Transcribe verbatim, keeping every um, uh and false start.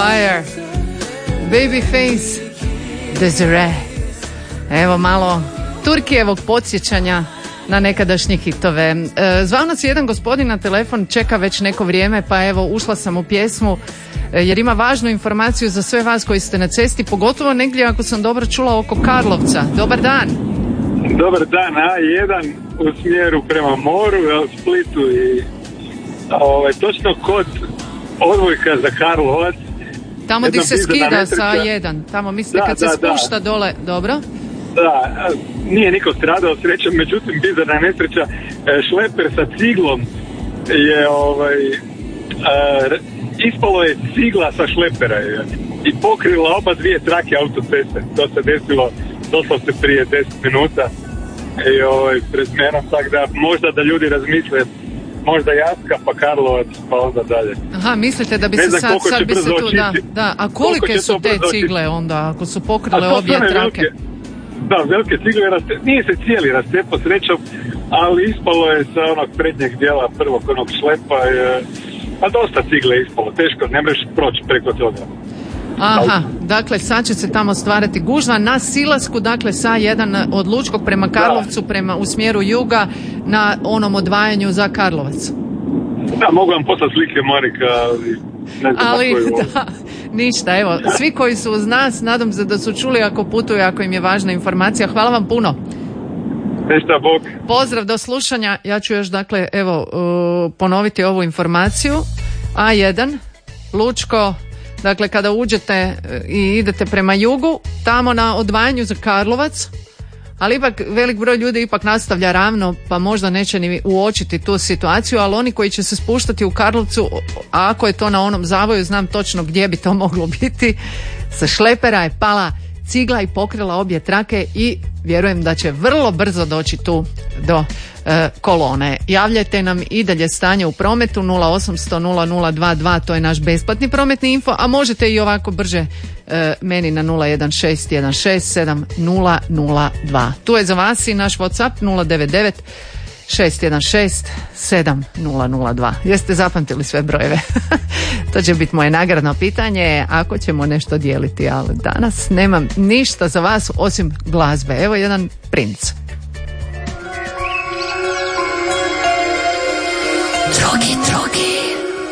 Fire, Babyface, Desiree. Evo malo Turkijevog podsjećanja na nekadašnje hitove. E, zvao nas je jedan gospodin na telefon, čeka već neko vrijeme, pa evo ušla sam u pjesmu e, jer ima važnu informaciju za sve vas koji ste na cesti, pogotovo negdje ako sam dobro čula oko Karlovca. Dobar dan. Dobar dan, A jedan u smjeru prema moru, u Splitu i ovaj, točno kod odvojka za Karlovac. Tamo gdje se skida sa A jedan, tamo mislite da, kad da, se spušta da. dole, dobro? Da, nije niko stradao srećom, međutim bizarna nesreća, šleper sa ciglom je ovaj, uh, ispalo je cigla sa šlepera je, i pokrila oba dvije trake autoceste. To se desilo doslovce prije deset minuta i ovaj, pred menom, tako da možda da ljudi razmisle, možda Jaska pa Karlovac pa onda dalje. Aha, mislite da bi se sad, sad bi se tu, da, da, a kolike su te cigle onda ako su pokrile obje trake? Velike, da, velike cigle, raste, nije se cijeli rastepo srećom, ali ispalo je sa onog prednjeg dijela prvog onog šlepa, je, a dosta cigle je ispalo, teško, ne možeš proći preko toga. Aha, dakle sad će se tamo stvarati gužva na silasku, dakle sa jedan od Lučkog prema Karlovcu, da. Prema u smjeru juga na onom odvajanju za Karlovac. Da, mogu vam poslati slike Marika, ali ne znam ali da, ništa, evo, svi koji su uz nas, nadam se da su čuli ako putuju, ako im je važna informacija. Hvala vam puno. Ništa, bok. Pozdrav, do slušanja. Ja ću još, dakle, evo, uh, ponoviti ovu informaciju. A jedan, Lučko, dakle, kada uđete i idete prema jugu, tamo na odvajanju za Karlovac, ali ipak velik broj ljudi ipak nastavlja ravno, pa možda neće ni uočiti tu situaciju, ali oni koji će se spuštati u Karlovcu, a ako je to na onom zavoju, znam točno gdje bi to moglo biti, sa šlepera je pala cigla i pokrila obje trake i vjerujem da će vrlo brzo doći tu do e, kolone. Javljajte nam i dalje stanje u prometu nula osamsto nula nula dva dva, to je naš besplatni prometni info, a možete i ovako brže e, meni na nula jedan šest jedan šest sedam nula nula dva. Tu je za vas i naš WhatsApp nula devet devet šest jedan šest sedam nula nula dva. Jeste zapamtili sve brojeve? To će biti moje nagradno pitanje ako ćemo nešto dijeliti, ali danas nemam ništa za vas osim glazbe. Evo jedan Prince.